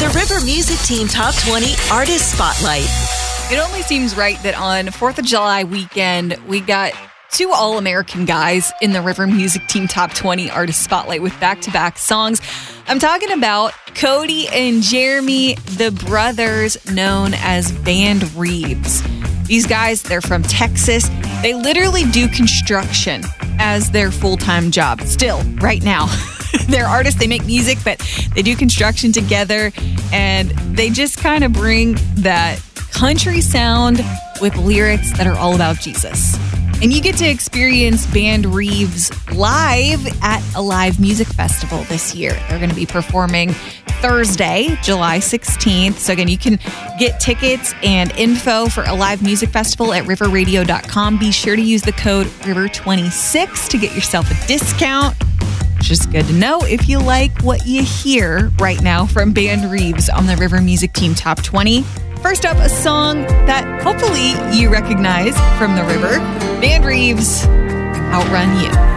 The River Music Team Top 20 Artist Spotlight. It only seems right that on 4th of July weekend, we got two All-American guys in the River Music Team Top 20 Artist Spotlight with back-to-back songs. I'm talking about Cody and Jeremy, the brothers known as Band Reeves. These guys, they're from Texas. They literally do construction as their full-time job. Still, right now. They're artists, they make music, but they do construction together. And they just kind of bring that country sound with lyrics that are all about Jesus. And you get to experience Band Reeves live at a live music festival this year. They're going to be performing Thursday, July 16th. So again, you can get tickets and info for a live music festival at riverradio.com. Be sure to use the code RIVER26 to get yourself a discount. Just good to know if you like what you hear right now from Band Reeves on the River Music Team Top 20. First up, a song that hopefully you recognize from the River. Band Reeves, Outrun You.